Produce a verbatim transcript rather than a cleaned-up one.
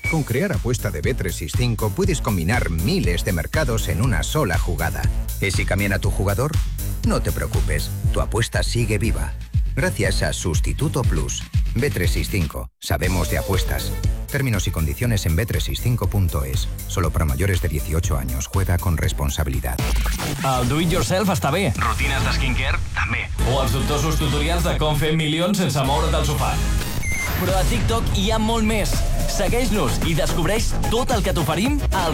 Con Crear Apuesta de B trescientos sesenta y cinco puedes combinar miles de mercados en una sola jugada. ¿Y si cambian a tu jugador? No te preocupes, tu apuesta sigue viva. Gracias a Sustituto Plus. B trescientos sesenta y cinco. Sabemos de apuestas. Términos y condiciones en b trescientos sesenta y cinco punto es. Solo para mayores de dieciocho años. Juega con responsabilidad. El do-it-yourself està bé. Rutines de skincare, també. O els dubtosos tutorials de com fer milions sense moure't del sofà. Però a TikTok hi ha molt més. Segueix-nos i descobreix tot el que t'oferim al